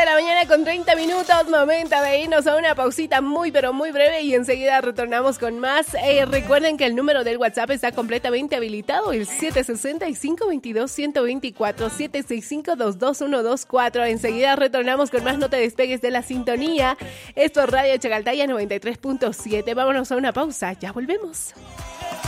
la mañana con 30 minutos, momento de irnos a una pausita muy pero muy breve y enseguida retornamos con más. Recuerden que el número del WhatsApp está completamente habilitado, el 765-22-124, 765-22124. Enseguida retornamos con más, no te despegues de la sintonía. Esto es Radio Chacaltaya 93.7. Vámonos a una pausa, ya volvemos.